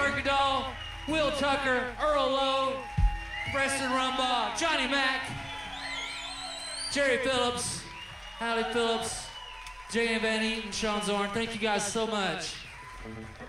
Bergendahl, Will Tucker, Earl Lowe, Preston Rumbaugh, Johnny Mack, Jerry Phillips, Hallie Phillips, J.M. Van Eaton, Sean Zorn. Thank you guys so much.